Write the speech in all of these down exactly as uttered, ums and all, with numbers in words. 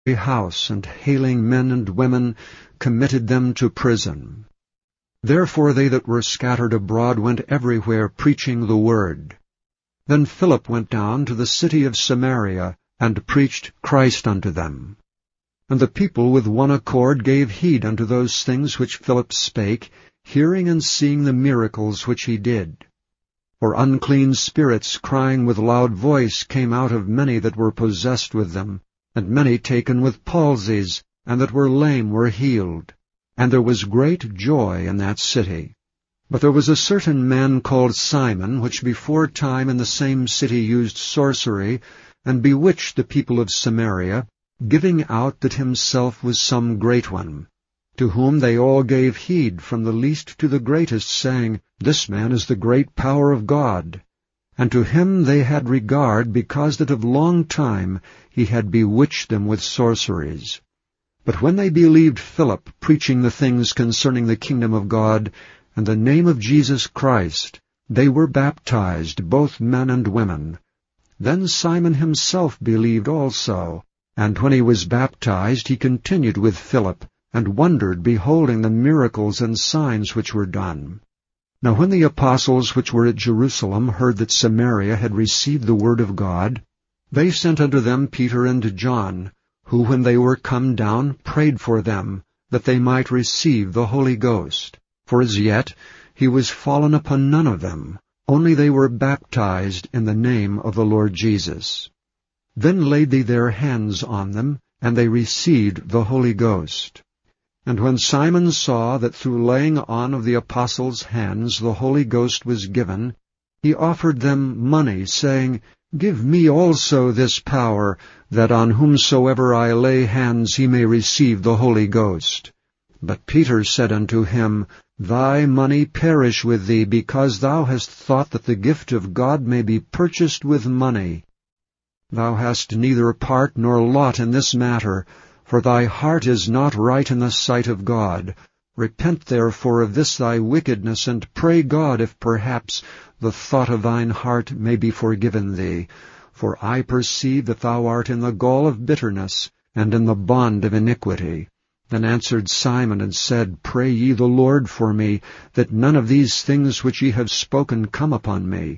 house, and hailing men and women, committed them to prison. Therefore they that were scattered abroad went everywhere preaching the word. Then Philip went down to the city of Samaria, and preached Christ unto them. And the people with one accord gave heed unto those things which Philip spake, hearing and seeing the miracles which he did. For unclean spirits, crying with loud voice, came out of many that were possessed with them, and many taken with palsies, and that were lame were healed. And there was great joy in that city. But there was a certain man called Simon, which before time in the same city used sorcery, and bewitched the people of Samaria, giving out that himself was some great one, to whom they all gave heed from the least to the greatest, saying, This man is the great power of God. And to him they had regard, because that of long time he had bewitched them with sorceries. But when they believed Philip preaching the things concerning the kingdom of God, and the name of Jesus Christ, they were baptized, both men and women. Then Simon himself believed also, and when he was baptized he continued with Philip, and wondered, beholding the miracles and signs which were done. Now when the apostles which were at Jerusalem heard that Samaria had received the word of God, they sent unto them Peter and John, who, when they were come down, prayed for them, that they might receive the Holy Ghost. For as yet he was fallen upon none of them, only they were baptized in the name of the Lord Jesus. Then laid they their hands on them, and they received the Holy Ghost. And when Simon saw that through laying on of the apostles' hands the Holy Ghost was given, he offered them money, saying, Give me also this power, that on whomsoever I lay hands he may receive the Holy Ghost. But Peter said unto him, Thy money perish with thee, because thou hast thought that the gift of God may be purchased with money. Thou hast neither part nor lot in this matter, for thy heart is not right in the sight of God. Repent therefore of this thy wickedness, and pray God if perhaps the thought of thine heart may be forgiven thee. For I perceive that thou art in the gall of bitterness, and in the bond of iniquity. Then answered Simon, and said, Pray ye the Lord for me, that none of these things which ye have spoken come upon me.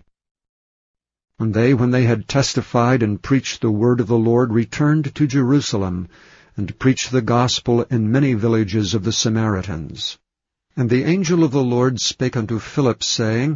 And they, when they had testified and preached the word of the Lord, returned to Jerusalem, and preached the gospel in many villages of the Samaritans. And the angel of the Lord spake unto Philip, saying,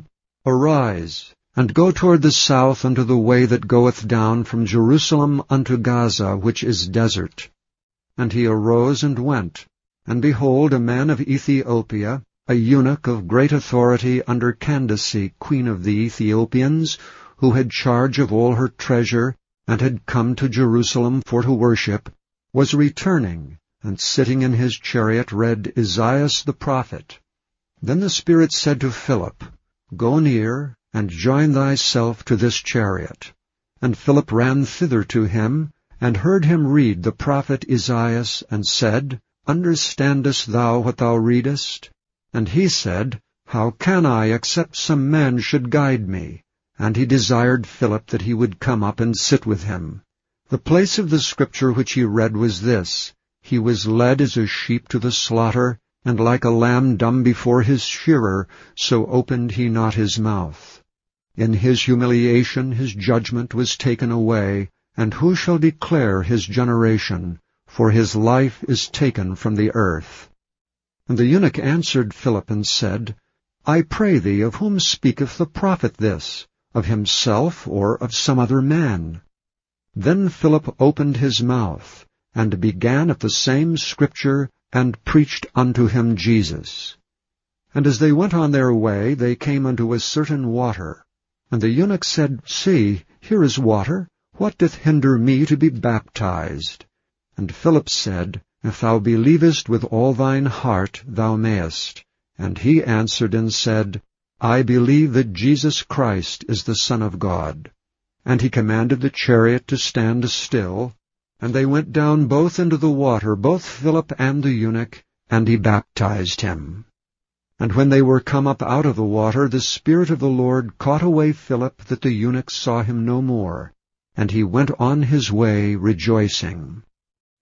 Arise, and go toward the south unto the way that goeth down from Jerusalem unto Gaza, which is desert. And he arose and went. And behold, a man of Ethiopia, a eunuch of great authority under Candace, queen of the Ethiopians, who had charge of all her treasure, and had come to Jerusalem for to worship, was returning, and sitting in his chariot read Isaiah the prophet. Then the Spirit said to Philip, Go near, and join thyself to this chariot. And Philip ran thither to him, and heard him read the prophet Isaiah, and said, Understandest thou what thou readest? And he said, How can I, except some man should guide me? And he desired Philip that he would come up and sit with him. The place of the scripture which he read was this, He was led as a sheep to the slaughter, and like a lamb dumb before his shearer, so opened he not his mouth. In his humiliation his judgment was taken away, and who shall declare his generation? For his life is taken from the earth. And the eunuch answered Philip and said, I pray thee, of whom speaketh the prophet this? Of himself, or of some other man? Then Philip opened his mouth, and began at the same scripture, and preached unto him Jesus. And as they went on their way, they came unto a certain water. And the eunuch said, See, here is water. What doth hinder me to be baptized? And Philip said, If thou believest with all thine heart, thou mayest. And he answered and said, I believe that Jesus Christ is the Son of God. And he commanded the chariot to stand still. And they went down both into the water, both Philip and the eunuch, and he baptized him. And when they were come up out of the water, the Spirit of the Lord caught away Philip, that the eunuch saw him no more. And he went on his way rejoicing.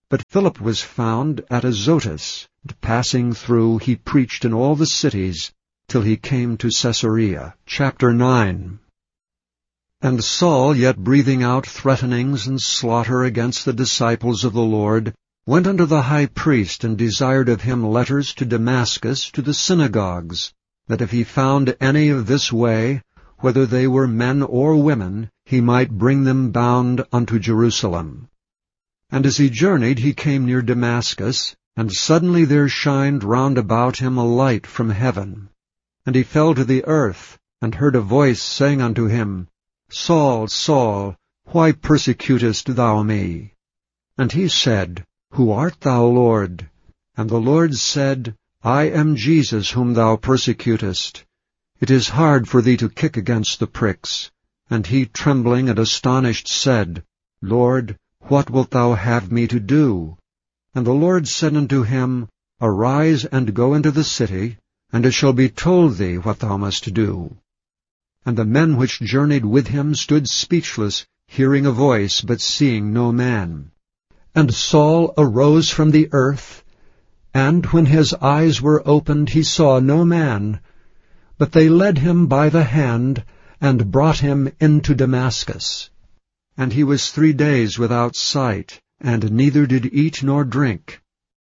But Philip was found at Azotus, and passing through he preached in all the cities, till he came to Caesarea. Chapter nine. And Saul, yet breathing out threatenings and slaughter against the disciples of the Lord, went unto the high priest, and desired of him letters to Damascus to the synagogues, that if he found any of this way, whether they were men or women, he might bring them bound unto Jerusalem. And as he journeyed, he came near Damascus, and suddenly there shined round about him a light from heaven. And he fell to the earth, and heard a voice saying unto him, Saul, Saul, why persecutest thou me? And he said, Who art thou, Lord? And the Lord said, I am Jesus whom thou persecutest. It is hard for thee to kick against the pricks. And he, trembling and astonished, said, Lord, what wilt thou have me to do? And the Lord said unto him, Arise and go into the city, and it shall be told thee what thou must do. And the men which journeyed with him stood speechless, hearing a voice, but seeing no man. And Saul arose from the earth, and when his eyes were opened, he saw no man. But they led him by the hand, and brought him into Damascus. And he was three days without sight, and neither did eat nor drink.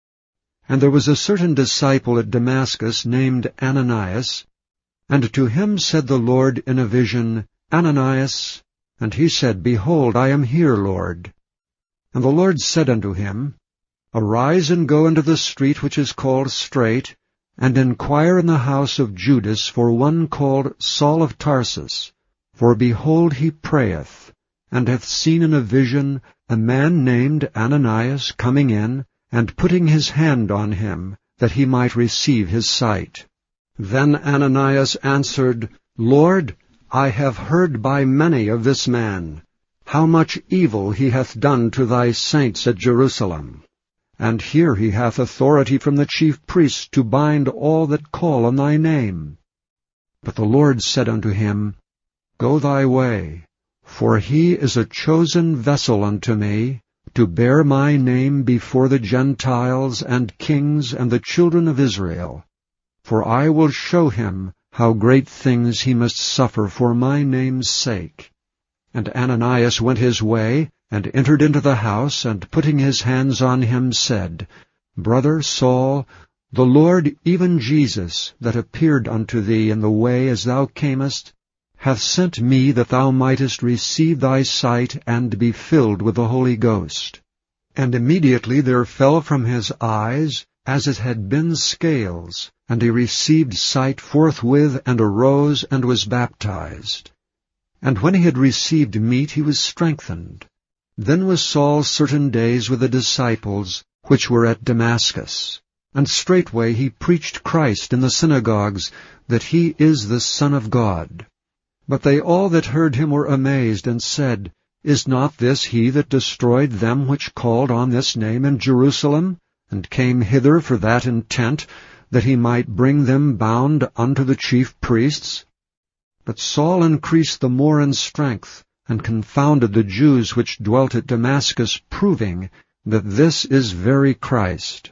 And there was a certain disciple at Damascus named Ananias, and to him said the Lord in a vision, Ananias. And he said, Behold, I am here, Lord. And the Lord said unto him, Arise and go into the street which is called Straight, and inquire in the house of Judas for one called Saul of Tarsus. For behold, he prayeth, and hath seen in a vision a man named Ananias coming in, and putting his hand on him, that he might receive his sight. Then Ananias answered, Lord, I have heard by many of this man, how much evil he hath done to thy saints at Jerusalem. And here he hath authority from the chief priests to bind all that call on thy name. But the Lord said unto him, Go thy way, for he is a chosen vessel unto me, to bear my name before the Gentiles and kings and the children of Israel. For I will show him how great things he must suffer for my name's sake. And Ananias went his way, and entered into the house, and putting his hands on him said, Brother Saul, the Lord, even Jesus, that appeared unto thee in the way as thou camest, hath sent me that thou mightest receive thy sight and be filled with the Holy Ghost. And immediately there fell from his eyes as it had been scales, and he received sight forthwith, and arose, and was baptized. And when he had received meat, he was strengthened. Then was Saul certain days with the disciples, which were at Damascus. And straightway he preached Christ in the synagogues, that he is the Son of God. But they all that heard him were amazed, and said, Is not this he that destroyed them which called on this name in Jerusalem, and came hither for that intent, that he might bring them bound unto the chief priests? But Saul increased the more in strength, and confounded the Jews which dwelt at Damascus, proving that this is very Christ.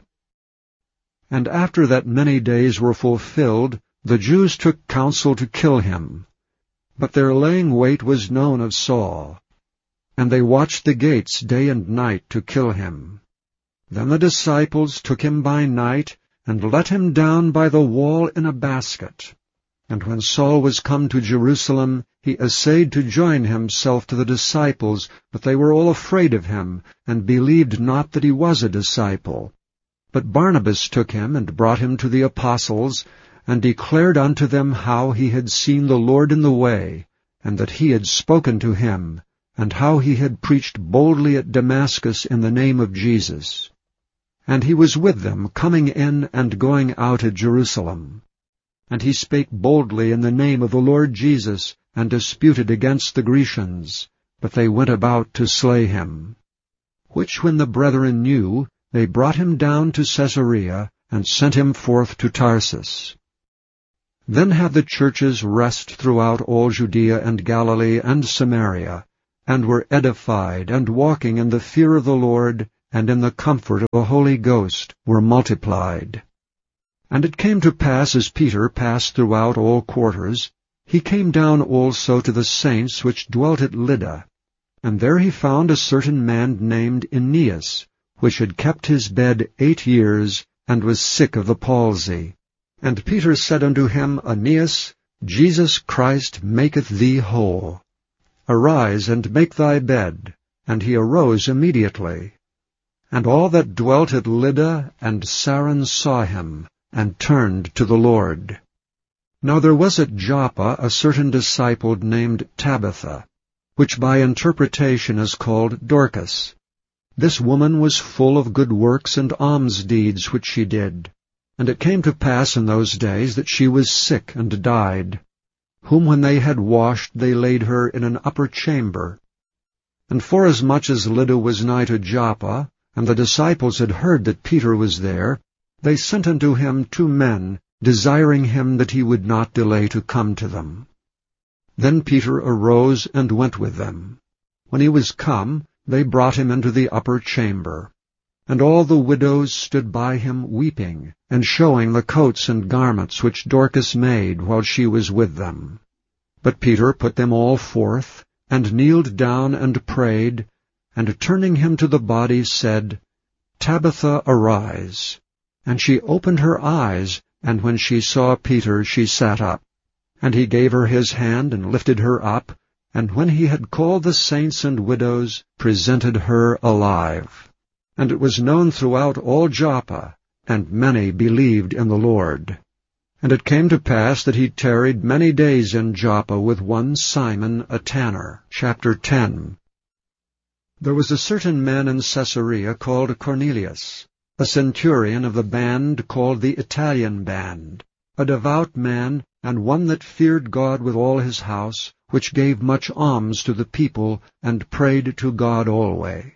And after that many days were fulfilled, the Jews took counsel to kill him. But their laying wait was known of Saul, and they watched the gates day and night to kill him. Then the disciples took him by night, and let him down by the wall in a basket. And when Saul was come to Jerusalem, he essayed to join himself to the disciples, but they were all afraid of him, and believed not that he was a disciple. But Barnabas took him, and brought him to the apostles, and declared unto them how he had seen the Lord in the way, and that he had spoken to him, and how he had preached boldly at Damascus in the name of Jesus. And he was with them, coming in and going out at Jerusalem. And he spake boldly in the name of the Lord Jesus, and disputed against the Grecians, but they went about to slay him. Which when the brethren knew, they brought him down to Caesarea, and sent him forth to Tarsus. Then had the churches rest throughout all Judea and Galilee and Samaria, and were edified, and walking in the fear of the Lord, and in the comfort of the Holy Ghost were multiplied. And it came to pass, as Peter passed throughout all quarters, he came down also to the saints which dwelt at Lydda. And there he found a certain man named Aeneas, which had kept his bed eight years, and was sick of the palsy. And Peter said unto him, Aeneas, Jesus Christ maketh thee whole. Arise, and make thy bed. And he arose immediately. And all that dwelt at Lydda and Saron saw him, and turned to the Lord. Now there was at Joppa a certain disciple named Tabitha, which by interpretation is called Dorcas. This woman was full of good works and alms deeds which she did. And it came to pass in those days that she was sick and died, whom when they had washed they laid her in an upper chamber. And forasmuch as Lydda was nigh to Joppa, and the disciples had heard that Peter was there, they sent unto him two men, desiring him that he would not delay to come to them. Then Peter arose and went with them. When he was come, they brought him into the upper chamber. And all the widows stood by him weeping, and showing the coats and garments which Dorcas made while she was with them. But Peter put them all forth, and kneeled down and prayed, and turning him to the body said, Tabitha, arise. And she opened her eyes, and when she saw Peter she sat up. And he gave her his hand, and lifted her up, and when he had called the saints and widows, presented her alive. And it was known throughout all Joppa, and many believed in the Lord. And it came to pass that he tarried many days in Joppa with one Simon a tanner. Chapter ten. There was a certain man in Caesarea called Cornelius, a centurion of the band called the Italian band, a devout man, and one that feared God with all his house, which gave much alms to the people, and prayed to God alway.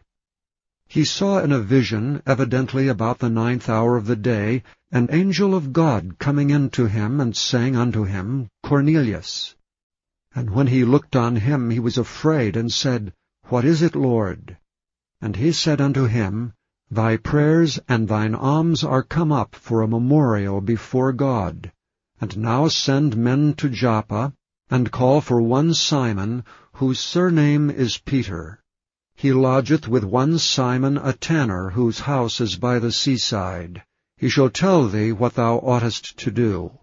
He saw in a vision, evidently about the ninth hour of the day, an angel of God coming in to him, and saying unto him, Cornelius. And when he looked on him, he was afraid, and said, What is it, Lord? And he said unto him, Thy prayers and thine alms are come up for a memorial before God. And now send men to Joppa, and call for one Simon, whose surname is Peter. He lodgeth with one Simon a tanner, whose house is by the seaside. He shall tell thee what thou oughtest to do.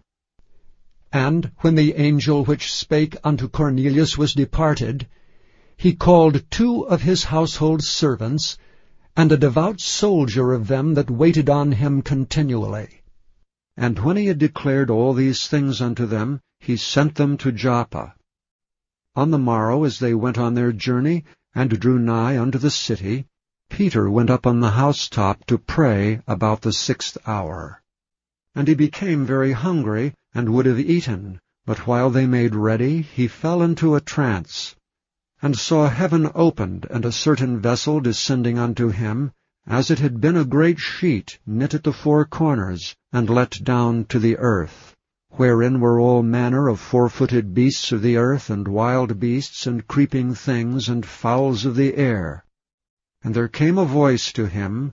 And when the angel which spake unto Cornelius was departed, he called two of his household servants, and a devout soldier of them that waited on him continually. And when he had declared all these things unto them, he sent them to Joppa. On the morrow, as they went on their journey, and drew nigh unto the city, Peter went up on the housetop to pray about the sixth hour. And he became very hungry, and would have eaten, but while they made ready, he fell into a trance, and saw heaven opened, and a certain vessel descending unto him, as it had been a great sheet knit at the four corners, and let down to the earth, wherein were all manner of four-footed beasts of the earth, and wild beasts, and creeping things, and fowls of the air. And there came a voice to him,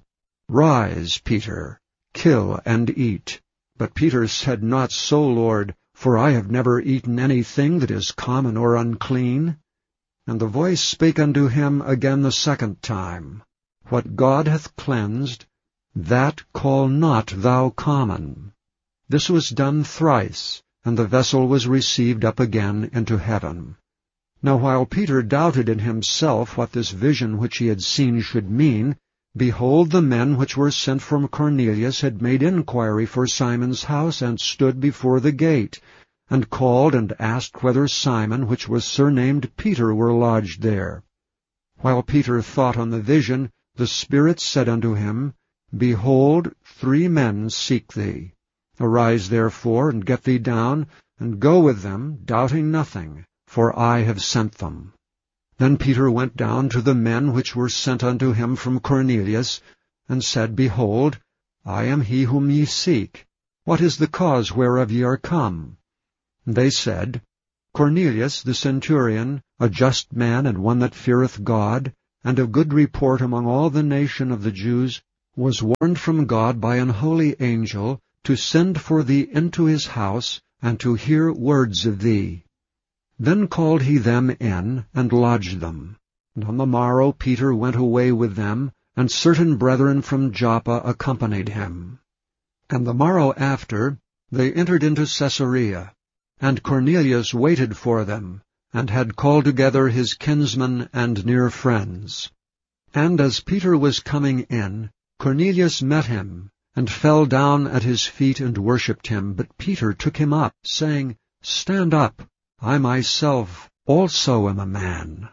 Rise, Peter, kill and eat. But Peter said not so, Lord, for I have never eaten anything that is common or unclean. And the voice spake unto him again the second time, What God hath cleansed, that call not thou common. This was done thrice, and the vessel was received up again into heaven. Now while Peter doubted in himself what this vision which he had seen should mean, behold, the men which were sent from Cornelius had made inquiry for Simon's house, and stood before the gate, and called and asked whether Simon, which was surnamed Peter, were lodged there. While Peter thought on the vision, the Spirit said unto him, Behold, three men seek thee. Arise therefore, and get thee down, and go with them, doubting nothing, for I have sent them. Then Peter went down to the men which were sent unto him from Cornelius, and said, Behold, I am he whom ye seek. What is the cause whereof ye are come? And they said, Cornelius the centurion, a just man and one that feareth God, and of good report among all the nation of the Jews, was warned from God by an holy angel to send for thee into his house, and to hear words of thee. Then called he them in, and lodged them. And on the morrow Peter went away with them, and certain brethren from Joppa accompanied him. And the morrow after they entered into Caesarea, and Cornelius waited for them, and had called together his kinsmen and near friends. And as Peter was coming in, Cornelius met him, and fell down at his feet and worshipped him. But Peter took him up, saying, Stand up, I myself also am a man.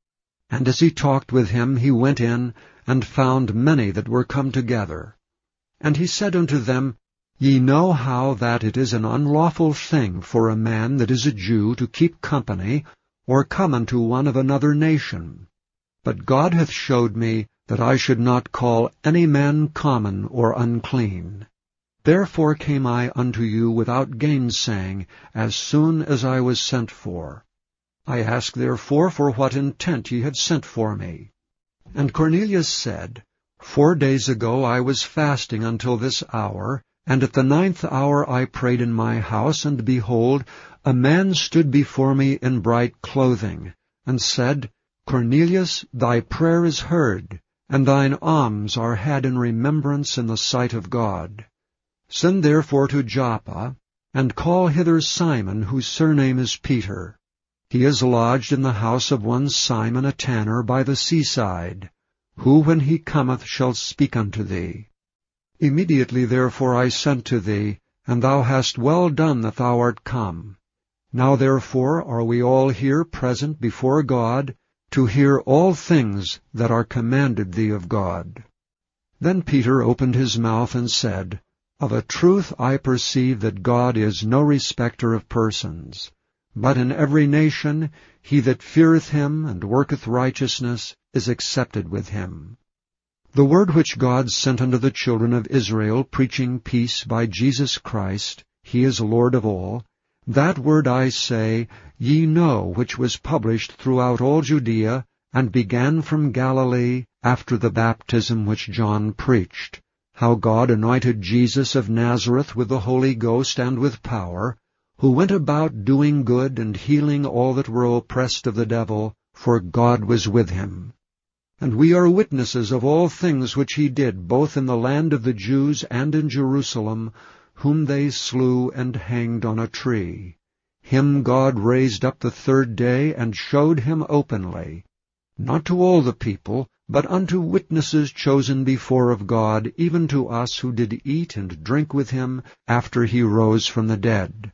And as he talked with him, he went in, and found many that were come together. And he said unto them, Ye know how that it is an unlawful thing for a man that is a Jew to keep company, or come unto one of another nation. But God hath showed me that I should not call any man common or unclean. Therefore came I unto you without gainsaying, as soon as I was sent for. I ask therefore for what intent ye have sent for me. And Cornelius said, Four days ago I was fasting until this hour, and at the ninth hour I prayed in my house, and behold, a man stood before me in bright clothing, and said, Cornelius, thy prayer is heard, and thine alms are had in remembrance in the sight of God. Send therefore to Joppa, and call hither Simon, whose surname is Peter. He is lodged in the house of one Simon a tanner by the seaside, who when he cometh shall speak unto thee. Immediately therefore I sent to thee, and thou hast well done that thou art come. Now therefore are we all here present before God, to hear all things that are commanded thee of God. Then Peter opened his mouth and said, Of a truth I perceive that God is no respecter of persons, but in every nation he that feareth him and worketh righteousness is accepted with him. The word which God sent unto the children of Israel, preaching peace by Jesus Christ, he is Lord of all, that word I say, ye know, which was published throughout all Judea, and began from Galilee, after the baptism which John preached, how God anointed Jesus of Nazareth with the Holy Ghost and with power, who went about doing good and healing all that were oppressed of the devil, for God was with him. And we are witnesses of all things which he did, both in the land of the Jews and in Jerusalem, whom they slew and hanged on a tree. Him God raised up the third day, and showed him openly, not to all the people, but unto witnesses chosen before of God, even to us who did eat and drink with him after he rose from the dead.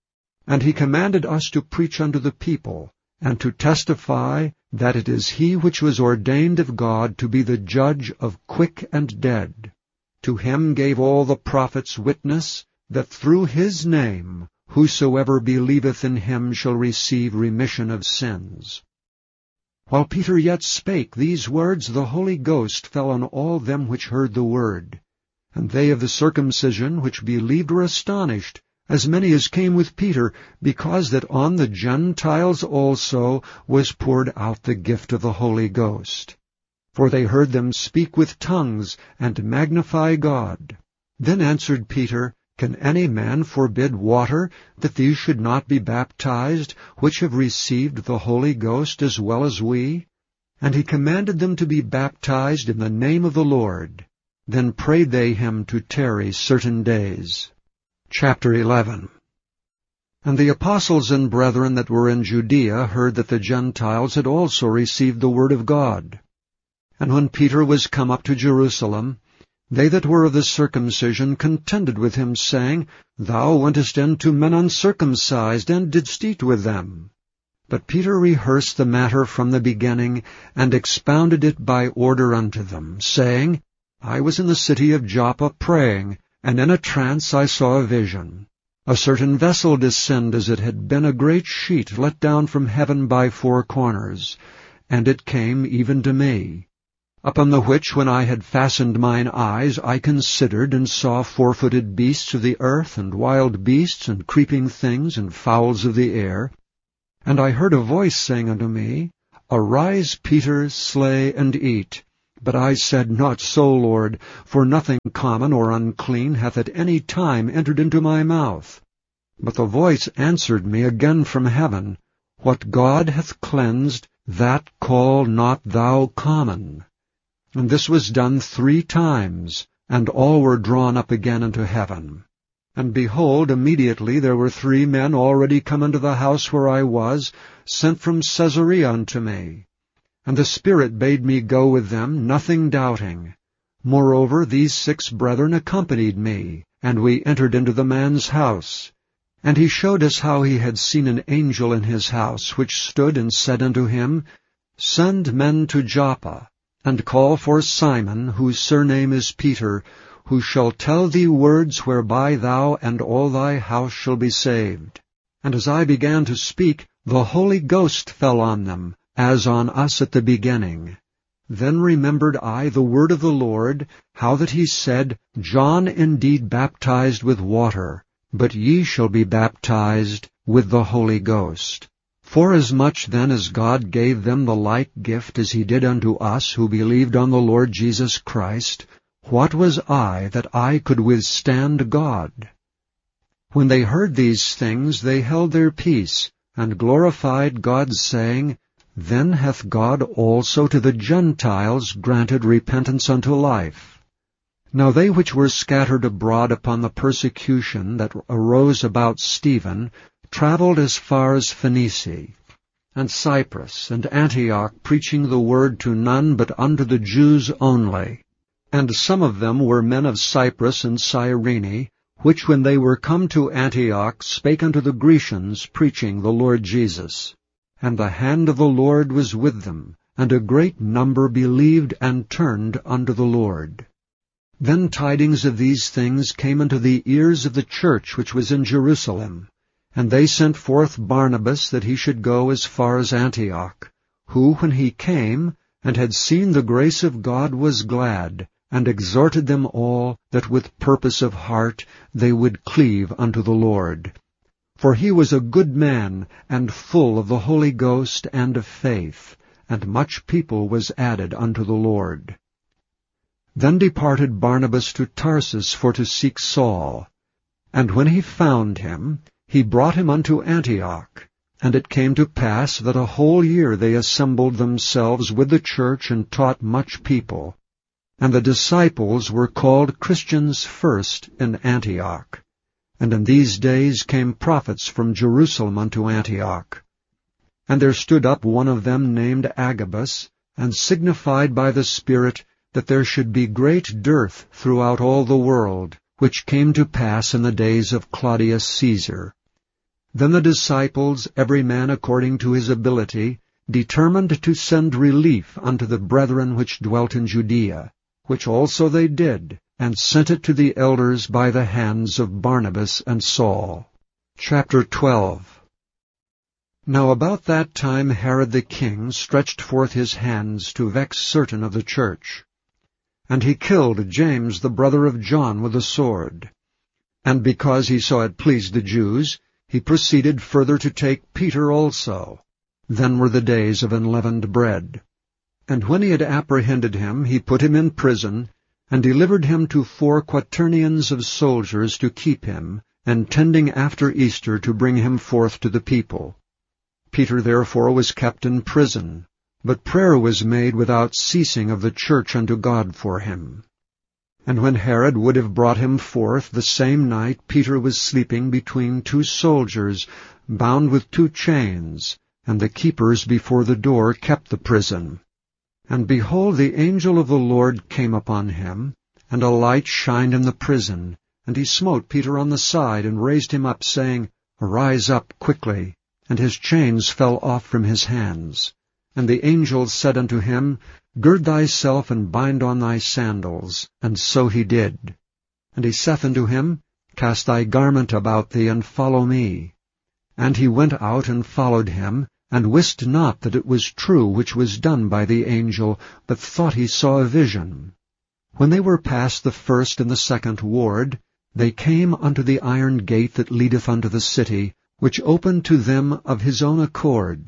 And he commanded us to preach unto the people, and to testify that it is he which was ordained of God to be the judge of quick and dead. To him gave all the prophets witness, that through his name whosoever believeth in him shall receive remission of sins. While Peter yet spake these words, the Holy Ghost fell on all them which heard the word. And they of the circumcision which believed were astonished, as many as came with Peter, because that on the Gentiles also was poured out the gift of the Holy Ghost. For they heard them speak with tongues, and magnify God. Then answered Peter, Can any man forbid water, that these should not be baptized, which have received the Holy Ghost as well as we? And he commanded them to be baptized in the name of the Lord. Then prayed they him to tarry certain days. Chapter eleven. And the apostles and brethren that were in Judea heard that the Gentiles had also received the word of God. And when Peter was come up to Jerusalem, they that were of the circumcision contended with him, saying, Thou wentest in to men uncircumcised, and didst eat with them. But Peter rehearsed the matter from the beginning, and expounded it by order unto them, saying, I was in the city of Joppa praying, and in a trance I saw a vision. A certain vessel descend as it had been a great sheet let down from heaven by four corners, and it came even to me. Upon the which, when I had fastened mine eyes, I considered, and saw four-footed beasts of the earth, and wild beasts, and creeping things, and fowls of the air. And I heard a voice saying unto me, Arise, Peter, slay and eat. But I said, Not so, Lord, for nothing common or unclean hath at any time entered into my mouth. But the voice answered me again from heaven, What God hath cleansed, that call not thou common. And this was done three times, and all were drawn up again into heaven. And behold, immediately there were three men already come into the house where I was, sent from Caesarea unto me. And the Spirit bade me go with them, nothing doubting. Moreover, these six brethren accompanied me, and we entered into the man's house. And he showed us how he had seen an angel in his house, which stood and said unto him, Send men to Joppa, and call for Simon, whose surname is Peter, who shall tell thee words whereby thou and all thy house shall be saved. And as I began to speak, the Holy Ghost fell on them, as on us at the beginning. Then remembered I the word of the Lord, how that he said, John indeed baptized with water, but ye shall be baptized with the Holy Ghost. Forasmuch then as God gave them the like gift as he did unto us who believed on the Lord Jesus Christ, what was I that I could withstand God? When they heard these things, they held their peace, and glorified God, saying, Then hath God also to the Gentiles granted repentance unto life. Now they which were scattered abroad upon the persecution that arose about Stephen travelled as far as Phoenicia, and Cyprus, and Antioch, preaching the word to none but unto the Jews only. And some of them were men of Cyprus and Cyrene, which when they were come to Antioch spake unto the Grecians, preaching the Lord Jesus. And the hand of the Lord was with them, and a great number believed and turned unto the Lord. Then tidings of these things came unto the ears of the church which was in Jerusalem, and they sent forth Barnabas that he should go as far as Antioch, who, when he came, and had seen the grace of God, was glad, and exhorted them all that with purpose of heart they would cleave unto the Lord. For he was a good man, and full of the Holy Ghost and of faith, and much people was added unto the Lord. Then departed Barnabas to Tarsus for to seek Saul. And when he found him, he brought him unto Antioch. And it came to pass that a whole year they assembled themselves with the church and taught much people. And the disciples were called Christians first in Antioch. And in these days came prophets from Jerusalem unto Antioch. And there stood up one of them named Agabus, and signified by the Spirit that there should be great dearth throughout all the world, which came to pass in the days of Claudius Caesar. Then the disciples, every man according to his ability, determined to send relief unto the brethren which dwelt in Judea, which also they did, and sent it to the elders by the hands of Barnabas and Saul. Chapter twelve. Now about that time Herod the king stretched forth his hands to vex certain of the church. And he killed James the brother of John with a sword. And because he saw it pleased the Jews, he proceeded further to take Peter also. Then were the days of unleavened bread. And when he had apprehended him, he put him in prison, and delivered him to four quaternions of soldiers to keep him, intending after Easter to bring him forth to the people. Peter therefore was kept in prison, but prayer was made without ceasing of the church unto God for him. And when Herod would have brought him forth, the same night Peter was sleeping between two soldiers, bound with two chains, and the keepers before the door kept the prison. And behold, the angel of the Lord came upon him, and a light shined in the prison, and he smote Peter on the side, and raised him up, saying, Arise up quickly. And his chains fell off from his hands. And the angel said unto him, Gird thyself, and bind on thy sandals. And so he did. And he saith unto him, Cast thy garment about thee, and follow me. And he went out and followed him, and wist not that it was true which was done by the angel, but thought he saw a vision. When they were past the first and the second ward, they came unto the iron gate that leadeth unto the city, which opened to them of his own accord.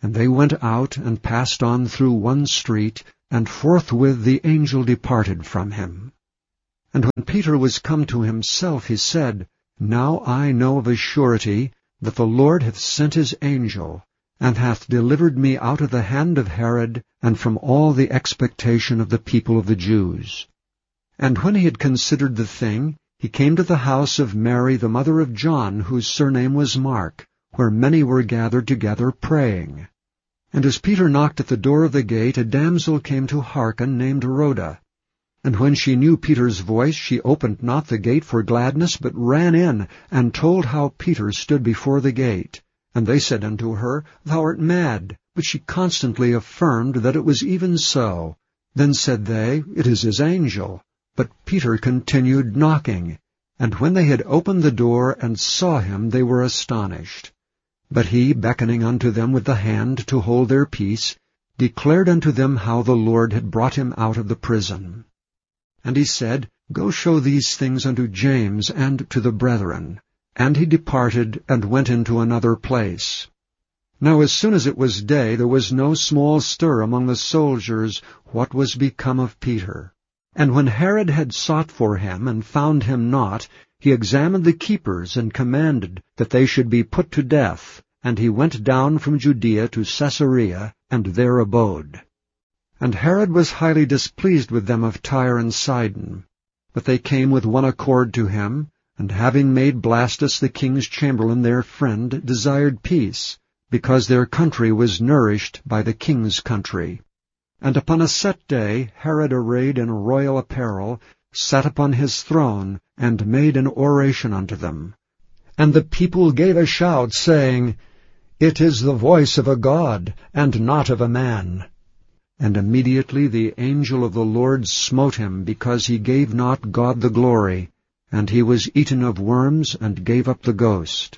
And they went out and passed on through one street, and forthwith the angel departed from him. And when Peter was come to himself, he said, Now I know of a surety that the Lord hath sent his angel, and hath delivered me out of the hand of Herod, and from all the expectation of the people of the Jews. And when he had considered the thing, he came to the house of Mary the mother of John, whose surname was Mark, where many were gathered together praying. And as Peter knocked at the door of the gate, a damsel came to hearken, named Rhoda. And when she knew Peter's voice, she opened not the gate for gladness, but ran in, and told how Peter stood before the gate. And they said unto her, Thou art mad. But she constantly affirmed that it was even so. Then said they, It is his angel. But Peter continued knocking. And when they had opened the door and saw him, they were astonished. But he, beckoning unto them with the hand to hold their peace, declared unto them how the Lord had brought him out of the prison. And he said, Go show these things unto James and to the brethren. And he departed, and went into another place. Now as soon as it was day, there was no small stir among the soldiers what was become of Peter. And when Herod had sought for him, and found him not, he examined the keepers, and commanded that they should be put to death. And he went down from Judea to Caesarea, and there abode. And Herod was highly displeased with them of Tyre and Sidon. But they came with one accord to him, and having made Blastus the king's chamberlain their friend, desired peace, because their country was nourished by the king's country. And upon a set day Herod, arrayed in royal apparel, sat upon his throne, and made an oration unto them. And the people gave a shout, saying, It is the voice of a God, and not of a man. And immediately the angel of the Lord smote him, because he gave not God the glory, and he was eaten of worms, and gave up the ghost.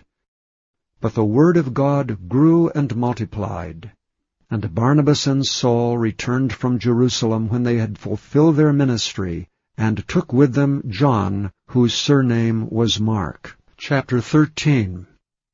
But the word of God grew and multiplied. And Barnabas and Saul returned from Jerusalem when they had fulfilled their ministry, and took with them John, whose surname was Mark. Chapter thirteen.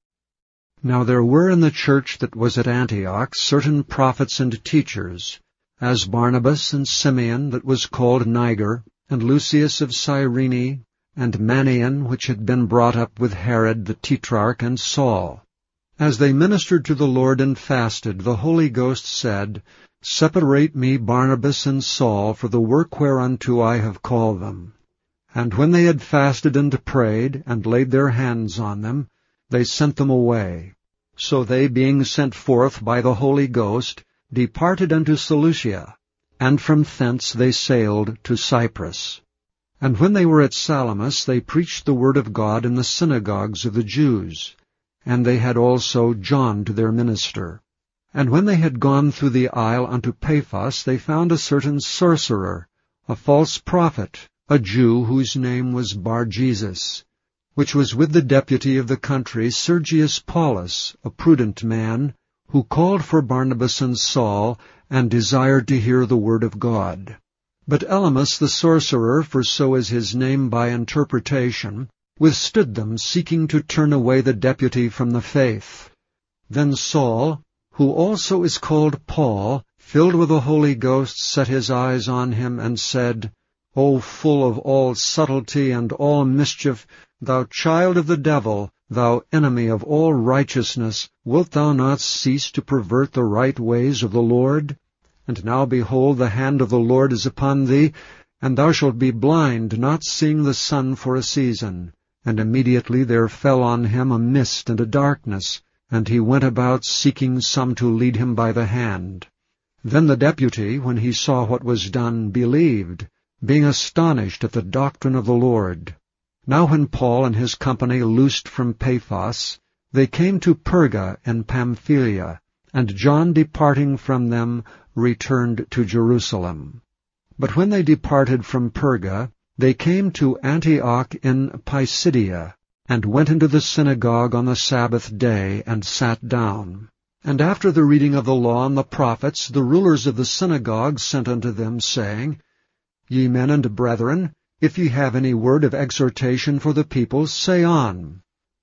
Now there were in the church that was at Antioch certain prophets and teachers, as Barnabas and Simeon that was called Niger, and Lucius of Cyrene, and Manaen, which had been brought up with Herod the Tetrarch, and Saul. As they ministered to the Lord and fasted, the Holy Ghost said, Separate me Barnabas and Saul for the work whereunto I have called them. And when they had fasted and prayed, and laid their hands on them, they sent them away. So they, being sent forth by the Holy Ghost, departed unto Seleucia, and from thence they sailed to Cyprus. And when they were at Salamis, they preached the word of God in the synagogues of the Jews. And they had also John to their minister. And when they had gone through the isle unto Paphos, they found a certain sorcerer, a false prophet, a Jew whose name was Bar-Jesus, which was with the deputy of the country, Sergius Paulus, a prudent man, who called for Barnabas and Saul, and desired to hear the word of God. But Elymas the sorcerer, for so is his name by interpretation, withstood them, seeking to turn away the deputy from the faith. Then Saul, who also is called Paul, filled with the Holy Ghost, set his eyes on him, and said, O full of all subtlety and all mischief, thou child of the devil, thou enemy of all righteousness, wilt thou not cease to pervert the right ways of the Lord? And now behold, the hand of the Lord is upon thee, and thou shalt be blind, not seeing the sun for a season. And immediately there fell on him a mist and a darkness, and he went about seeking some to lead him by the hand. Then the deputy, when he saw what was done, believed, being astonished at the doctrine of the Lord. Now when Paul and his company loosed from Paphos, they came to Perga and Pamphylia, and John departing from them returned to Jerusalem. But when they departed from Perga, they came to Antioch in Pisidia, and went into the synagogue on the Sabbath day, and sat down. And after the reading of the law and the prophets, the rulers of the synagogue sent unto them, saying, Ye men and brethren, if ye have any word of exhortation for the people, say on.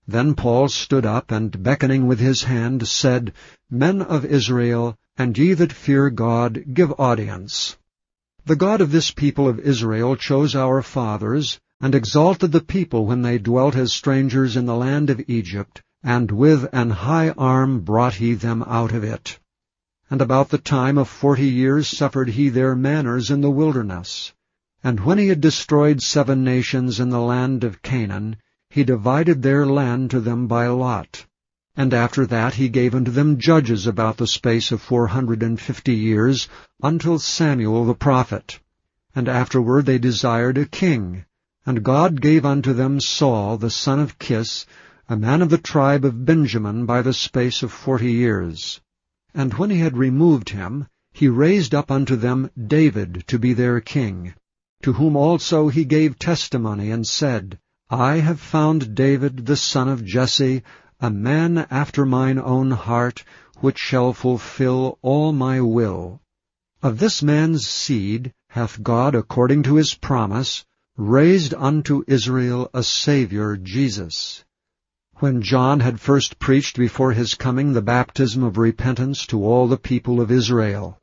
Then Paul stood up, and beckoning with his hand, said, Men of Israel, and ye that fear God, give audience. The God of this people of Israel chose our fathers, and exalted the people when they dwelt as strangers in the land of Egypt, and with an high arm brought he them out of it. And about the time of forty years suffered he their manners in the wilderness. And when he had destroyed seven nations in the land of Canaan, he divided their land to them by lot. And after that he gave unto them judges about the space of four hundred and fifty years, until Samuel the prophet. And afterward they desired a king. And God gave unto them Saul the son of Kis, a man of the tribe of Benjamin, by the space of forty years. And when he had removed him, he raised up unto them David to be their king, to whom also he gave testimony, and said, I have found David the son of Jesse, a man after mine own heart, which shall fulfill all my will. Of this man's seed hath God, according to his promise, raised unto Israel a Saviour, Jesus. When John had first preached before his coming the baptism of repentance to all the people of Israel.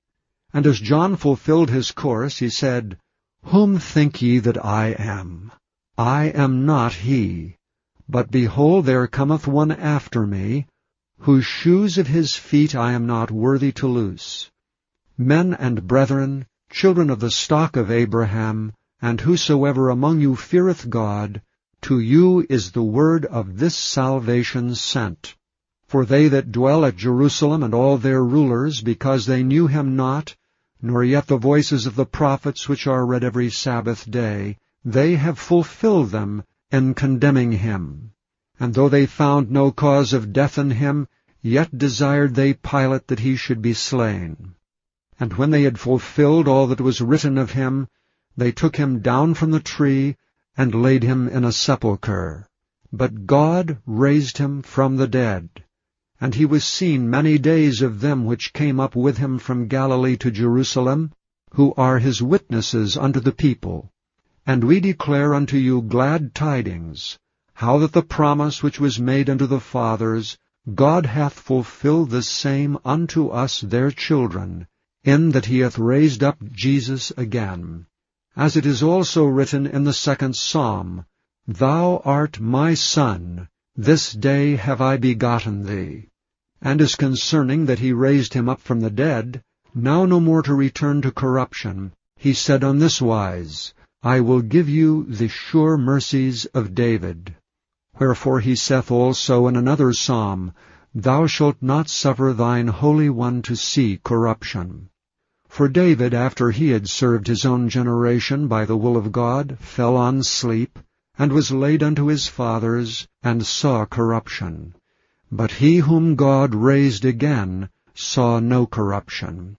And as John fulfilled his course, he said, Whom think ye that I am? I am not he. But behold, there cometh one after me, whose shoes of his feet I am not worthy to loose. Men and brethren, children of the stock of Abraham, and whosoever among you feareth God, to you is the word of this salvation sent. For they that dwell at Jerusalem and all their rulers, because they knew him not, nor yet the voices of the prophets which are read every Sabbath day, they have fulfilled them in condemning him. And though they found no cause of death in him, yet desired they Pilate that he should be slain. And when they had fulfilled all that was written of him, they took him down from the tree, and laid him in a sepulchre. But God raised him from the dead. And he was seen many days of them which came up with him from Galilee to Jerusalem, who are his witnesses unto the people. And we declare unto you glad tidings, how that the promise which was made unto the fathers, God hath fulfilled the same unto us their children, in that he hath raised up Jesus again. As it is also written in the second psalm, Thou art my Son, this day have I begotten thee. And as concerning that he raised him up from the dead, now no more to return to corruption, he said on this wise, I will give you the sure mercies of David. Wherefore he saith also in another psalm, Thou shalt not suffer thine Holy One to see corruption. For David, after he had served his own generation by the will of God, fell on sleep, and was laid unto his fathers, and saw corruption. But he whom God raised again saw no corruption.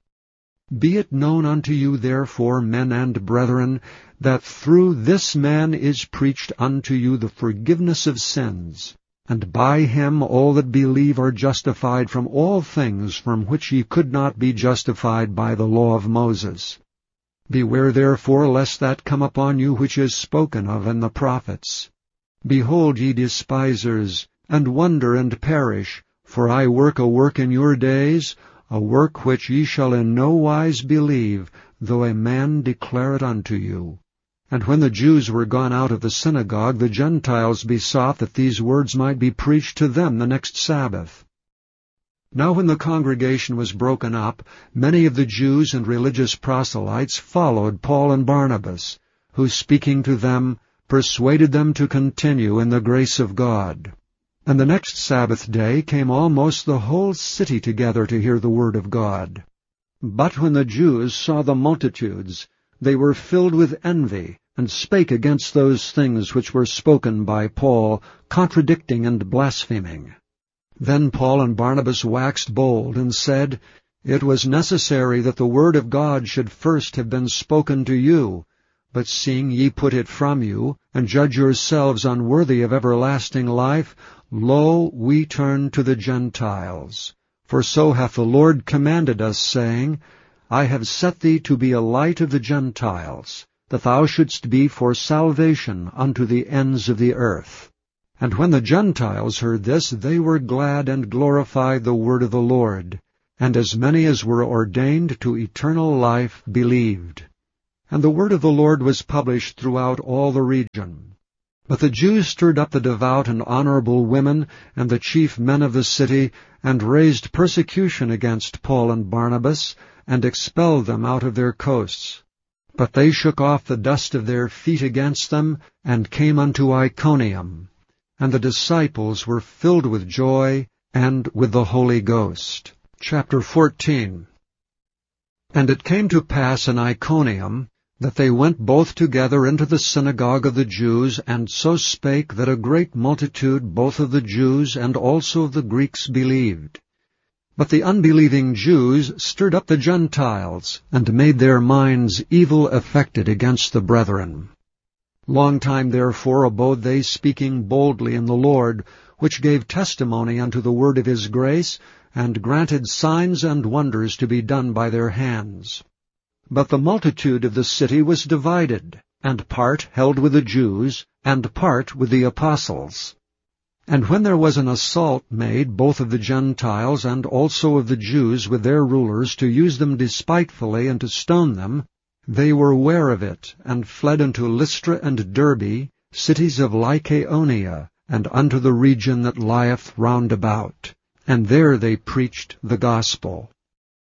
Be it known unto you therefore, men and brethren, that through this man is preached unto you the forgiveness of sins, and by him all that believe are justified from all things from which ye could not be justified by the law of Moses. Beware therefore lest that come upon you which is spoken of in the prophets. Behold, ye despisers, and wonder and perish, for I work a work in your days, a work which ye shall in no wise believe, though a man declare it unto you. And when the Jews were gone out of the synagogue, the Gentiles besought that these words might be preached to them the next Sabbath. Now when the congregation was broken up, many of the Jews and religious proselytes followed Paul and Barnabas, who, speaking to them, persuaded them to continue in the grace of God. And the next Sabbath day came almost the whole city together to hear the word of God. But when the Jews saw the multitudes, they were filled with envy, and spake against those things which were spoken by Paul, contradicting and blaspheming. Then Paul and Barnabas waxed bold, and said, It was necessary that the word of God should first have been spoken to you, but seeing ye put it from you, and judge yourselves unworthy of everlasting life, lo, we turn to the Gentiles. For so hath the Lord commanded us, saying, I have set thee to be a light of the Gentiles, that thou shouldst be for salvation unto the ends of the earth. And when the Gentiles heard this, they were glad and glorified the word of the Lord. And as many as were ordained to eternal life believed. And the word of the Lord was published throughout all the region. But the Jews stirred up the devout and honorable women and the chief men of the city, and raised persecution against Paul and Barnabas, and expelled them out of their coasts. But they shook off the dust of their feet against them, and came unto Iconium. And the disciples were filled with joy and with the Holy Ghost. Chapter fourteen. And it came to pass in Iconium, that they went both together into the synagogue of the Jews, and so spake that a great multitude both of the Jews and also of the Greeks believed. But the unbelieving Jews stirred up the Gentiles, and made their minds evil affected against the brethren. Long time therefore abode they speaking boldly in the Lord, which gave testimony unto the word of his grace, and granted signs and wonders to be done by their hands. But the multitude of the city was divided, and part held with the Jews, and part with the apostles. And when there was an assault made both of the Gentiles and also of the Jews with their rulers to use them despitefully and to stone them, they were ware of it, and fled unto Lystra and Derbe, cities of Lycaonia, and unto the region that lieth round about. And there they preached the gospel.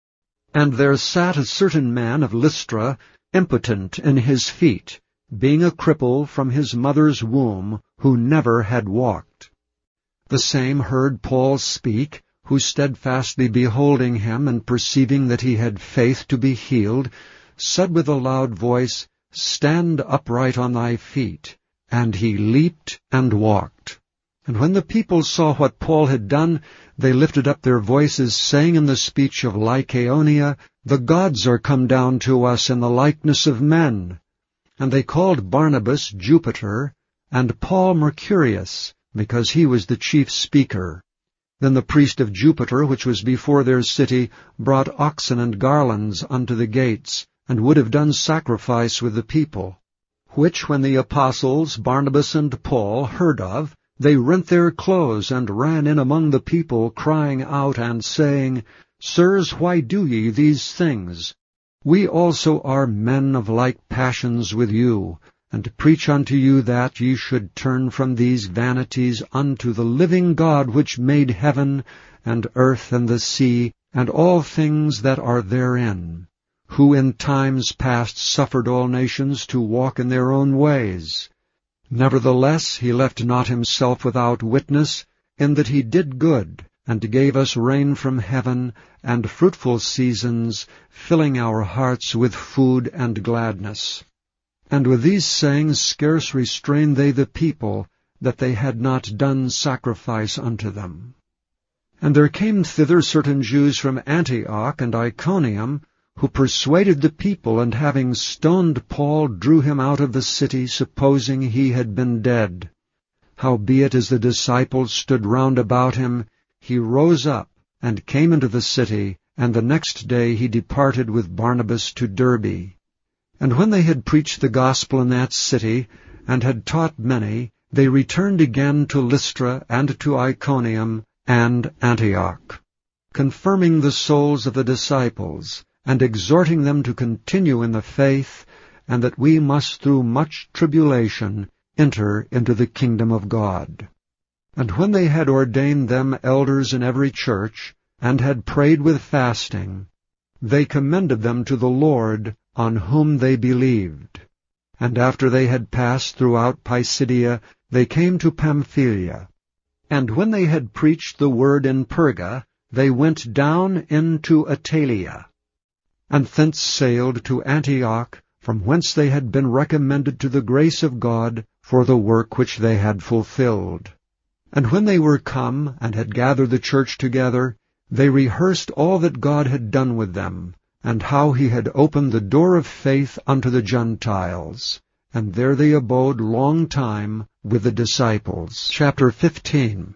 And there sat a certain man of Lystra, impotent in his feet, being a cripple from his mother's womb, who never had walked. The same heard Paul speak, who steadfastly beholding him, and perceiving that he had faith to be healed, said with a loud voice, Stand upright on thy feet. And he leaped and walked. And when the people saw what Paul had done, they lifted up their voices, saying in the speech of Lycaonia, The gods are come down to us in the likeness of men. And they called Barnabas Jupiter, and Paul Mercurius, because he was the chief speaker. Then the priest of Jupiter, which was before their city, brought oxen and garlands unto the gates, and would have done sacrifice with the people. Which when the apostles Barnabas and Paul heard of, they rent their clothes, and ran in among the people, crying out and saying, Sirs, why do ye these things? We also are men of like passions with you, and preach unto you that ye should turn from these vanities unto the living God, which made heaven, and earth, and the sea, and all things that are therein, who in times past suffered all nations to walk in their own ways. Nevertheless he left not himself without witness, in that he did good, and gave us rain from heaven, and fruitful seasons, filling our hearts with food and gladness. And with these sayings scarce restrained they the people, that they had not done sacrifice unto them. And there came thither certain Jews from Antioch and Iconium, who persuaded the people, and having stoned Paul, drew him out of the city, supposing he had been dead. Howbeit, as the disciples stood round about him, he rose up, and came into the city, and the next day he departed with Barnabas to Derbe. And when they had preached the gospel in that city, and had taught many, they returned again to Lystra, and to Iconium, and Antioch, confirming the souls of the disciples, and exhorting them to continue in the faith, and that we must through much tribulation enter into the kingdom of God. And when they had ordained them elders in every church, and had prayed with fasting, they commended them to the Lord, on whom they believed. And after they had passed throughout Pisidia, they came to Pamphylia. And when they had preached the word in Perga, they went down into Attalia, and thence sailed to Antioch, from whence they had been recommended to the grace of God for the work which they had fulfilled. And when they were come, and had gathered the church together, they rehearsed all that God had done with them, and how he had opened the door of faith unto the Gentiles. And there they abode long time with the disciples. Chapter fifteen.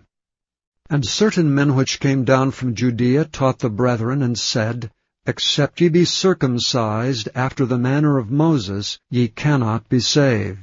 And certain men which came down from Judea taught the brethren, and said, Except ye be circumcised after the manner of Moses, ye cannot be saved.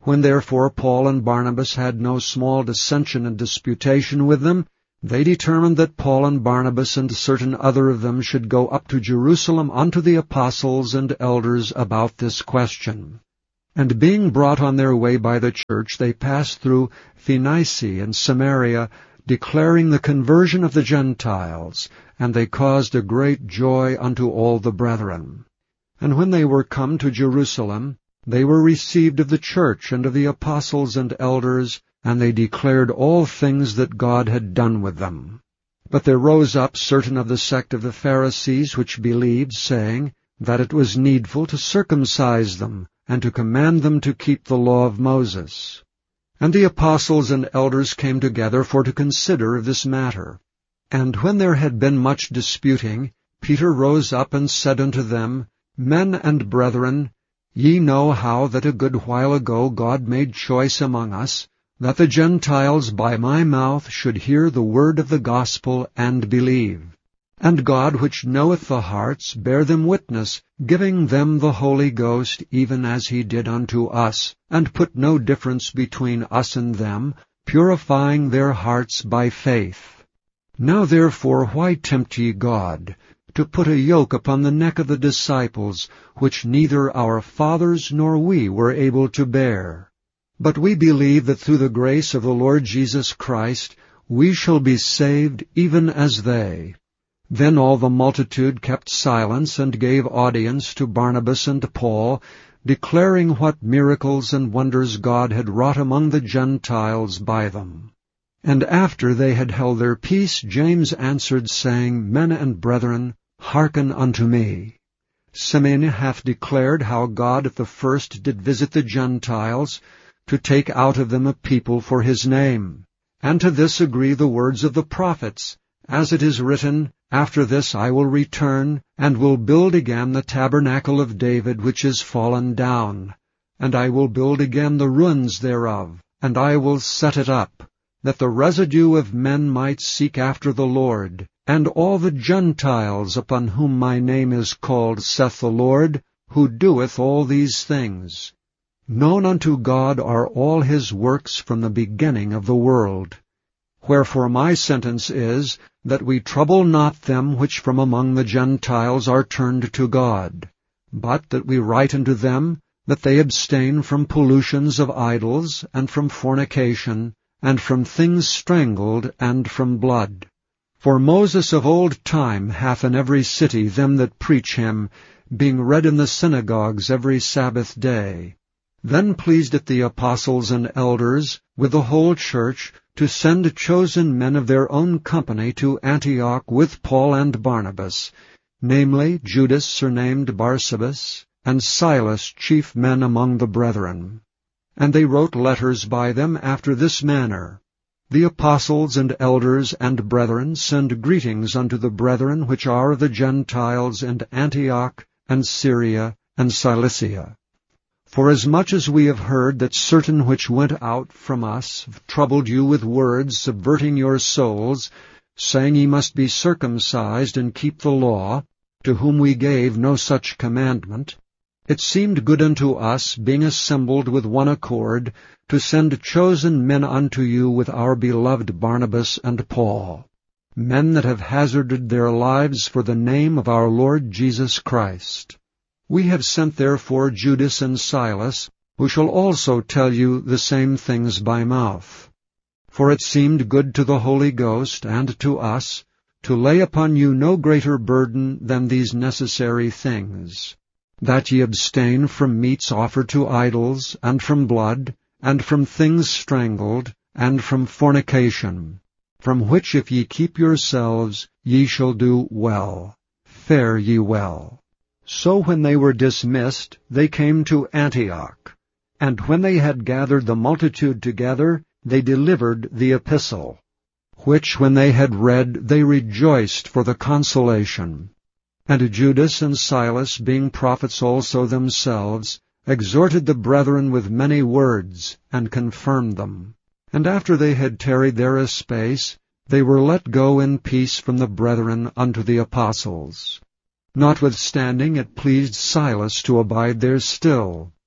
When therefore Paul and Barnabas had no small dissension and disputation with them, they determined that Paul and Barnabas and certain other of them should go up to Jerusalem unto the apostles and elders about this question. And being brought on their way by the church, they passed through Phoenicia and Samaria, declaring the conversion of the Gentiles, and they caused a great joy unto all the brethren. And when they were come to Jerusalem, they were received of the church and of the apostles and elders, and they declared all things that God had done with them. But there rose up certain of the sect of the Pharisees which believed, saying that it was needful to circumcise them, and to command them to keep the law of Moses. And the apostles and elders came together for to consider of this matter. And when there had been much disputing, Peter rose up and said unto them, Men and brethren, ye know how that a good while ago God made choice among us, that the Gentiles by my mouth should hear the word of the gospel and believe. And God, which knoweth the hearts, bare them witness, giving them the Holy Ghost, even as he did unto us, and put no difference between us and them, purifying their hearts by faith. Now therefore why tempt ye God, to put a yoke upon the neck of the disciples, which neither our fathers nor we were able to bear? But we believe that through the grace of the Lord Jesus Christ we shall be saved even as they. Then all the multitude kept silence, and gave audience to Barnabas and Paul, declaring what miracles and wonders God had wrought among the Gentiles by them. And after they had held their peace, James answered, saying, Men and brethren, hearken unto me. Simeon hath declared how God at the first did visit the Gentiles, to take out of them a people for his name. And to this agree the words of the prophets, as it is written, After this I will return, and will build again the tabernacle of David which is fallen down. And I will build again the ruins thereof, and I will set it up, that the residue of men might seek after the Lord, and all the Gentiles upon whom my name is called, saith the Lord, who doeth all these things. Known unto God are all his works from the beginning of the world. Wherefore my sentence is, that we trouble not them which from among the Gentiles are turned to God, but that we write unto them, that they abstain from pollutions of idols, and from fornication, and from things strangled, and from blood. For Moses of old time hath in every city them that preach him, being read in the synagogues every Sabbath day. Then pleased it the apostles and elders, with the whole church, to send chosen men of their own company to Antioch with Paul and Barnabas, namely Judas surnamed Barsabas, and Silas, chief men among the brethren. And they wrote letters by them after this manner. The apostles and elders and brethren send greetings unto the brethren which are of the Gentiles in Antioch and Syria and Cilicia. Forasmuch as we have heard that certain which went out from us troubled you with words, subverting your souls, saying ye must be circumcised and keep the law, to whom we gave no such commandment, it seemed good unto us, being assembled with one accord, to send chosen men unto you with our beloved Barnabas and Paul, men that have hazarded their lives for the name of our Lord Jesus Christ. We have sent therefore Judas and Silas, who shall also tell you the same things by mouth. For it seemed good to the Holy Ghost and to us to lay upon you no greater burden than these necessary things, that ye abstain from meats offered to idols, and from blood, and from things strangled, and from fornication, from which if ye keep yourselves, ye shall do well. Fare ye well. So when they were dismissed, they came to Antioch. And when they had gathered the multitude together, they delivered the epistle, which when they had read, they rejoiced for the consolation. And Judas and Silas, being prophets also themselves, exhorted the brethren with many words, and confirmed them. And after they had tarried there a space, they were let go in peace from the brethren unto the apostles. Notwithstanding it pleased Silas to abide there still.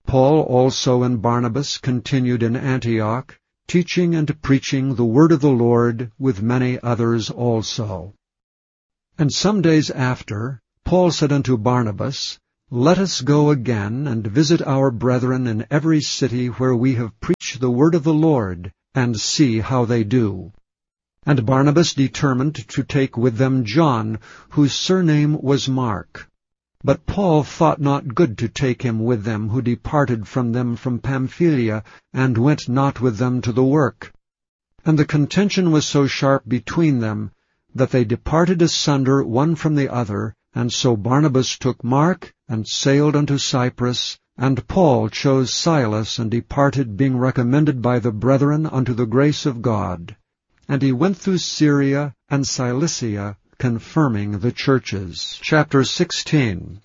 Paul also and Barnabas continued in Antioch, teaching and preaching the word of the Lord with many others also. And some days after, Paul said unto Barnabas, Let us go again and visit our brethren in every city where we have preached the word of the Lord, and see how they do. And Barnabas determined to take with them John, whose surname was Mark. But Paul thought not good to take him with them, who departed from them from Pamphylia, and went not with them to the work. And the contention was so sharp between them, that they departed asunder one from the other, and so Barnabas took Mark, and sailed unto Cyprus, and Paul chose Silas, and departed, being recommended by the brethren unto the grace of God. And he went through Syria and Cilicia, confirming the churches. Chapter sixteen.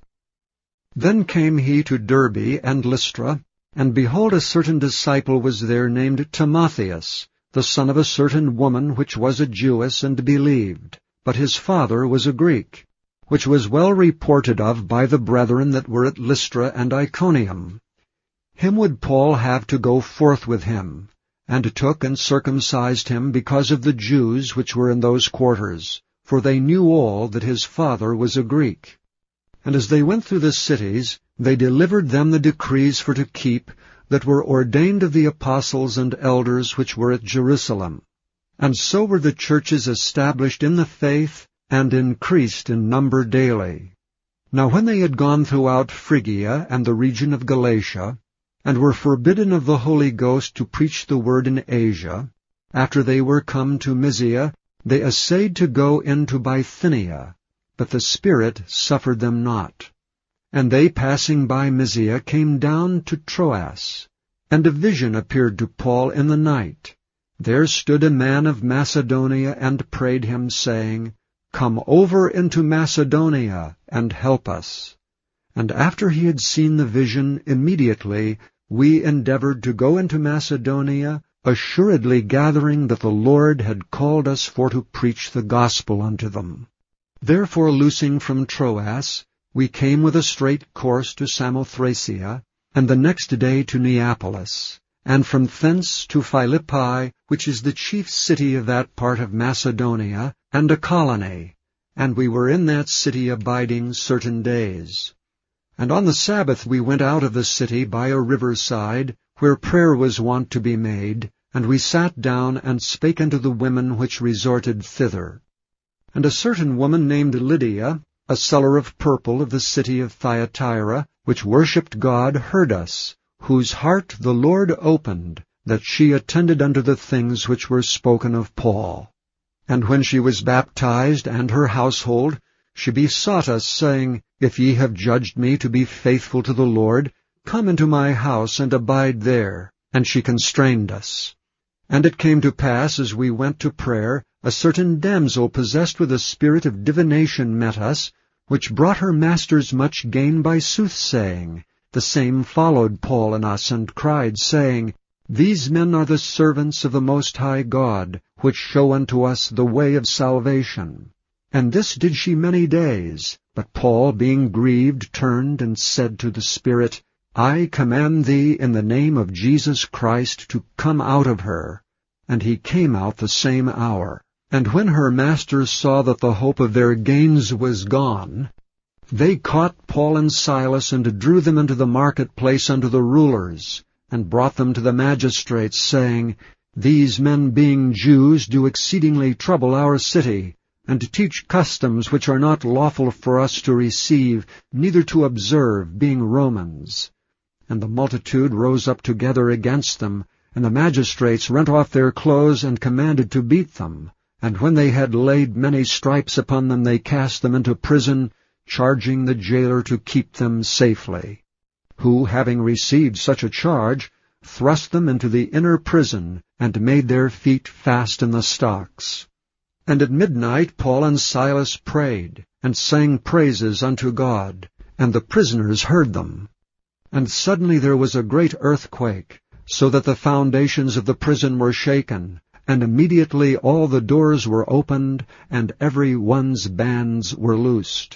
Then came he to Derbe and Lystra, and behold, a certain disciple was there named Timotheus, the son of a certain woman which was a Jewess and believed, but his father was a Greek, which was well reported of by the brethren that were at Lystra and Iconium. Him would Paul have to go forth with him, and took and circumcised him because of the Jews which were in those quarters, for they knew all that his father was a Greek. And as they went through the cities, they delivered them the decrees for to keep, that were ordained of the apostles and elders which were at Jerusalem. And so were the churches established in the faith, and increased in number daily. Now when they had gone throughout Phrygia and the region of Galatia, and were forbidden of the Holy Ghost to preach the word in Asia, after they were come to Mysia, they essayed to go into Bithynia, but the Spirit suffered them not. And they, passing by Mysia, came down to Troas. And a vision appeared to Paul in the night. There stood a man of Macedonia, and prayed him, saying, Come over into Macedonia, and help us. And after he had seen the vision, immediately we endeavored to go into Macedonia, assuredly gathering that the Lord had called us for to preach the gospel unto them. Therefore, loosing from Troas, we came with a straight course to Samothracia, and the next day to Neapolis, and from thence to Philippi, which is the chief city of that part of Macedonia, and a colony, and we were in that city abiding certain days. And on the Sabbath we went out of the city by a riverside, where prayer was wont to be made, and we sat down and spake unto the women which resorted thither. And a certain woman named Lydia, a seller of purple of the city of Thyatira, which worshipped God, heard us, whose heart the Lord opened, that she attended unto the things which were spoken of Paul. And when she was baptized, and her household, she besought us, saying, If ye have judged me to be faithful to the Lord, come into my house, and abide there. And she constrained us. And it came to pass, as we went to prayer, a certain damsel possessed with a spirit of divination met us, which brought her masters much gain by soothsaying. The same followed Paul and us, and cried, saying, These men are the servants of the Most High God, which show unto us the way of salvation. And this did she many days. But Paul, being grieved, turned and said to the Spirit, I command thee in the name of Jesus Christ to come out of her. And he came out the same hour. And when her masters saw that the hope of their gains was gone, they caught Paul and Silas, and drew them into the marketplace unto the rulers, and brought them to the magistrates, saying, These men, being Jews, do exceedingly trouble our city, and teach customs which are not lawful for us to receive, neither to observe, being Romans. And the multitude rose up together against them, and the magistrates rent off their clothes, and commanded to beat them. And when they had laid many stripes upon them, they cast them into prison, charging the jailer to keep them safely. Who, having received such a charge, thrust them into the inner prison, and made their feet fast in the stocks. And at midnight Paul and Silas prayed, and sang praises unto God, and the prisoners heard them. And suddenly there was a great earthquake, so that the foundations of the prison were shaken, and immediately all the doors were opened, and every one's bands were loosed.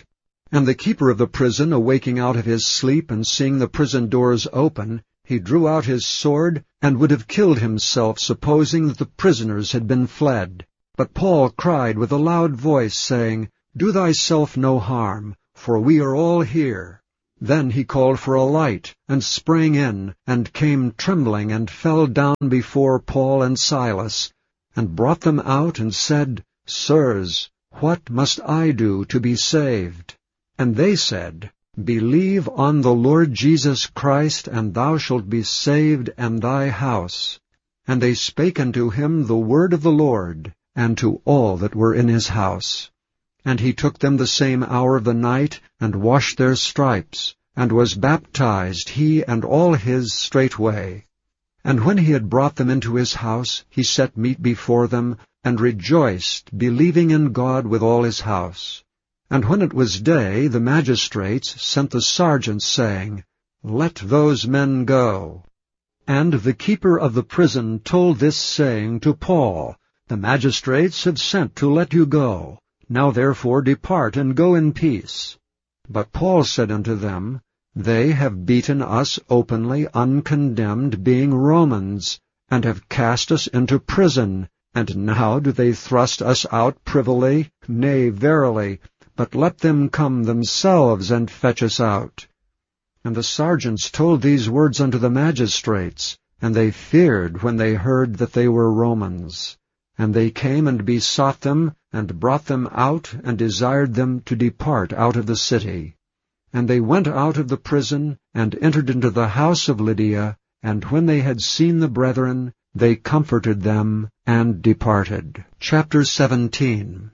And the keeper of the prison, awaking out of his sleep and seeing the prison doors open, he drew out his sword, and would have killed himself, supposing that the prisoners had been fled. But Paul cried with a loud voice, saying, Do thyself no harm, for we are all here. Then he called for a light, and sprang in, and came trembling, and fell down before Paul and Silas, and brought them out, and said, Sirs, what must I do to be saved? And they said, Believe on the Lord Jesus Christ, and thou shalt be saved, and thy house. And they spake unto him the word of the Lord, and to all that were in his house. And he took them the same hour of the night, and washed their stripes, and was baptized, he and all his straightway. And when he had brought them into his house, he set meat before them, and rejoiced, believing in God with all his house. And when it was day, the magistrates sent the sergeants, saying, Let those men go. And the keeper of the prison told this saying to Paul, The magistrates have sent to let you go. Now therefore depart, and go in peace. But Paul said unto them, They have beaten us openly, uncondemned, being Romans, and have cast us into prison. And now do they thrust us out privily? Nay, verily, but let them come themselves and fetch us out. And the sergeants told these words unto the magistrates, and they feared when they heard that they were Romans. And they came and besought them, and brought them out, and desired them to depart out of the city. And they went out of the prison, and entered into the house of Lydia, and when they had seen the brethren, they comforted them, and departed. Chapter seventeen.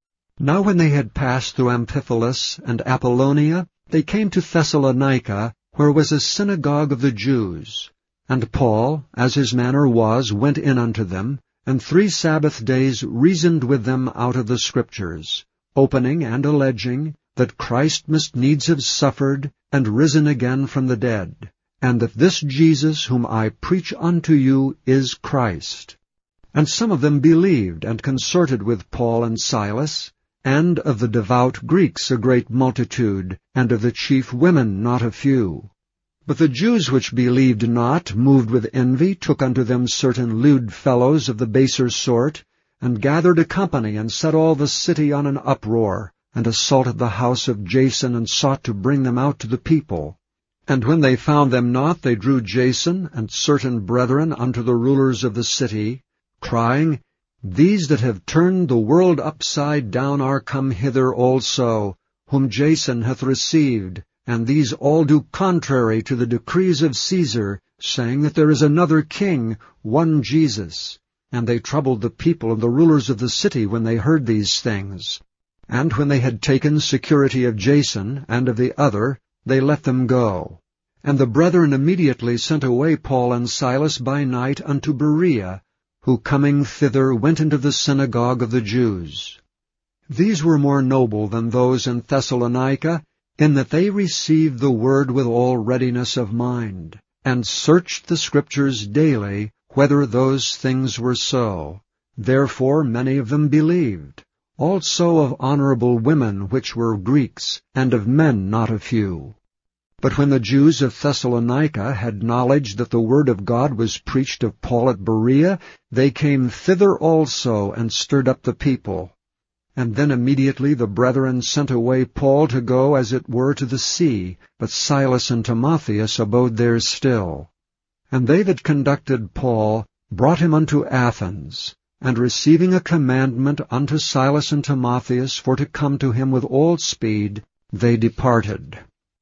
Now when they had passed through Amphipolis and Apollonia, they came to Thessalonica, where was a synagogue of the Jews. And Paul, as his manner was, went in unto them, and three Sabbath days reasoned with them out of the Scriptures, opening and alleging that Christ must needs have suffered, and risen again from the dead, and that this Jesus whom I preach unto you is Christ. And some of them believed, and consorted with Paul and Silas, and of the devout Greeks a great multitude, and of the chief women not a few. But the Jews which believed not, moved with envy, took unto them certain lewd fellows of the baser sort, and gathered a company, and set all the city on an uproar, and assaulted the house of Jason, and sought to bring them out to the people. And when they found them not, they drew Jason and certain brethren unto the rulers of the city, crying, These that have turned the world upside down are come hither also, whom Jason hath received, and these all do contrary to the decrees of Caesar, saying that there is another king, one Jesus. And they troubled the people and the rulers of the city when they heard these things. And when they had taken security of Jason and of the other, they let them go. And the brethren immediately sent away Paul and Silas by night unto Berea, who coming thither went into the synagogue of the Jews. These were more noble than those in Thessalonica, in that they received the word with all readiness of mind, and searched the Scriptures daily, whether those things were so. Therefore many of them believed, also of honorable women which were Greeks, and of men not a few. But when the Jews of Thessalonica had knowledge that the word of God was preached of Paul at Berea, they came thither also, and stirred up the people. And then immediately the brethren sent away Paul to go as it were to the sea, but Silas and Timotheus abode there still. And they that conducted Paul brought him unto Athens, and receiving a commandment unto Silas and Timotheus for to come to him with all speed, they departed.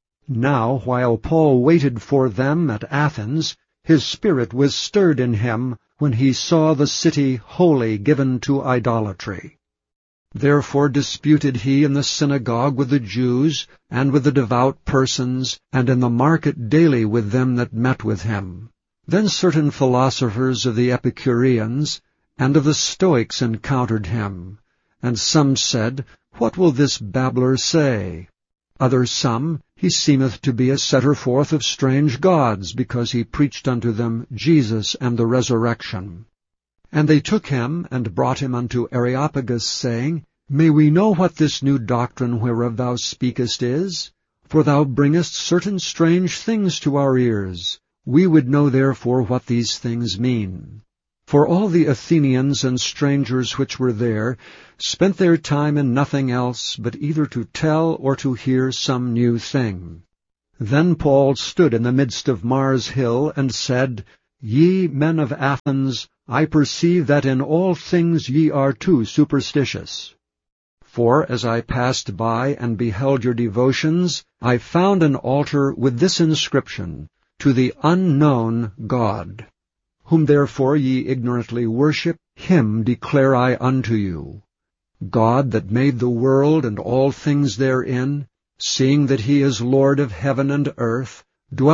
Now, while Paul waited for them at Athens, his spirit was stirred in him when he saw the city wholly given to idolatry. Therefore disputed he in the synagogue with the Jews, and with the devout persons, and in the market daily with them that met with him. Then certain philosophers of the Epicureans and of the Stoics encountered him. And some said, What will this babbler say? Others some, He seemeth to be a setter forth of strange gods, because he preached unto them Jesus and the resurrection. And they took him, and brought him unto Areopagus, saying, May we know what this new doctrine whereof thou speakest is? For thou bringest certain strange things to our ears. We would know therefore what these things mean. For all the Athenians and strangers which were there spent their time in nothing else but either to tell or to hear some new thing. Then Paul stood in the midst of Mars Hill, and said, Ye men of Athens, I perceive that in all things ye are too superstitious. For as I passed by and beheld your devotions, I found an altar with this inscription, To the unknown God. Whom therefore ye ignorantly worship, him declare I unto you. God that made the world and all things therein, seeing that he is Lord of heaven and earth,